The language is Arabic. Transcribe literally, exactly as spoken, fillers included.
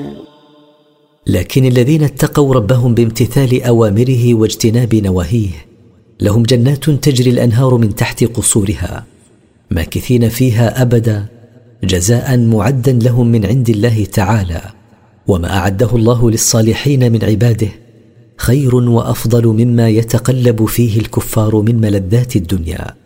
لكن الذين اتقوا ربهم بامتثال أوامره واجتناب نواهيه لهم جنات تجري الأنهار من تحت قصورها ماكثين فيها أبدا، جزاء معدا لهم من عند الله تعالى. وما أعده الله للصالحين من عباده خير وأفضل مما يتقلب فيه الكفار من ملذات الدنيا.